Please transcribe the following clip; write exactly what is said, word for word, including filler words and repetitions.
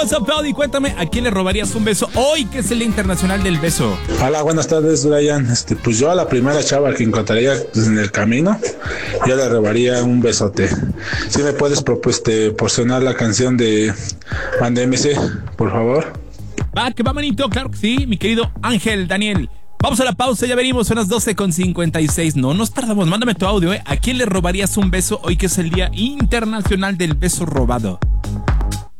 WhatsApp, Paudi, cuéntame, ¿a quién le robarías un beso hoy que es el Día Internacional del Beso? Hola, buenas tardes, Brian. Este, pues yo a la primera chava que encontraría en el camino, yo le robaría un besote. Si me puedes pues, este, porcionar la canción de Banda M C, por favor. Va, que va, manito, claro que sí, mi querido Ángel Daniel. Vamos a la pausa, ya venimos, son las doce con cincuenta y seis. No nos tardamos, mándame tu audio, ¿eh? ¿A quién le robarías un beso hoy que es el Día Internacional del Beso Robado?